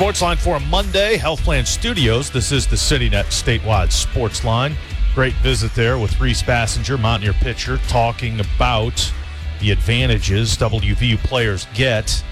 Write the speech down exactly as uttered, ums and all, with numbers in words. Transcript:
Sportsline for a Monday, Health Plan Studios. This is the CityNet statewide sports line. Great visit there with Reese Bassinger, Mountaineer pitcher, talking about the advantages W V U players get